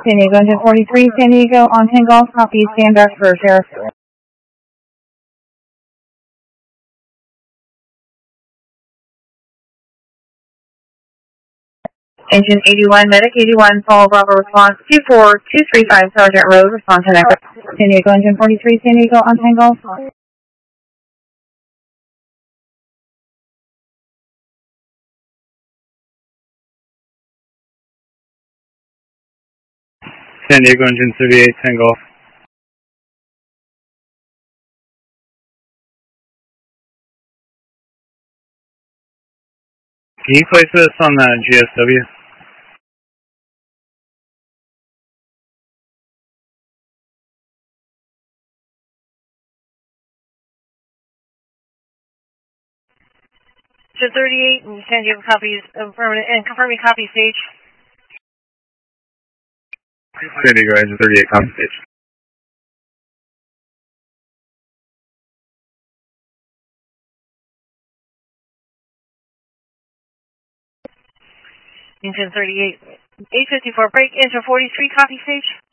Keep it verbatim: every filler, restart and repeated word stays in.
San Diego Engine forty-three, San Diego on ten Golf, copy, stand back for sheriff. Engine eighty-one, Medic eighty-one, Paul Bravo response two four two three five, Sergeant Road, response to next. San Diego Engine forty-three, San Diego on ten Golf. San Diego Engine thirty-eight, ten Golf. Can you place this on the G S W? Engine thirty-eight and San Diego copies, uh, permanent, and confirming copy stage. San Diego Engine thirty-eight, copy stage. Engine thirty-eight, eight fifty-four, break, engine forty-three, copy stage.